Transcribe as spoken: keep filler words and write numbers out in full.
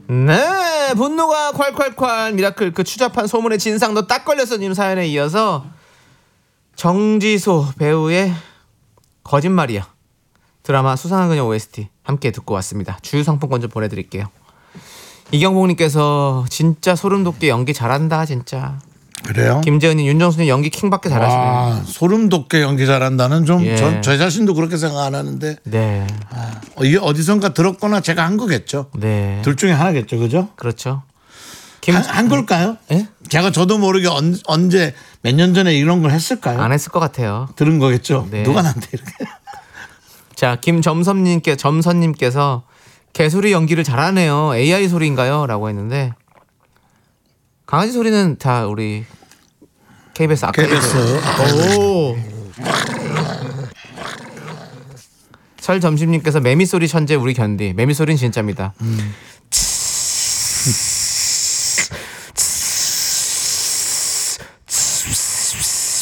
네, 분노가 콸콸콸 미라클 그 추잡한 소문의 진상도 딱 걸렸어 님 사연에 이어서 정지소 배우의 거짓말이야 드라마 수상한 그녀 오에스티 함께 듣고 왔습니다. 주유상품권 좀 보내드릴게요. 이경복님께서 진짜 소름 돋게 연기 잘한다 진짜. 그래요? 김재은님 윤정수님 연기 킹밖에 잘하시네요. 와, 소름 돋게 연기 잘한다는 좀 전 예. 제 자신도 그렇게 생각 안 하는데 네, 아, 이게 어디선가 들었거나 제가 한 거겠죠. 네, 둘 중에 하나겠죠, 그죠? 그렇죠. 김, 한, 한 걸까요? 예? 제가 저도 모르게 언, 언제 몇 년 전에 이런 걸 했을까요? 안 했을 것 같아요. 들은 거겠죠. 네. 누가 나한테 이렇게? 자, 김점선님께 점선님께서 개소리 연기를 잘하네요. 에이아이 소리인가요? 라고 했는데 강아지 소리는 다 우리 케이비에스 아까 케이비에스. 오. 설점심님께서 매미 소리 천재 우리 견디. 매미 소리는 진짜입니다. 음.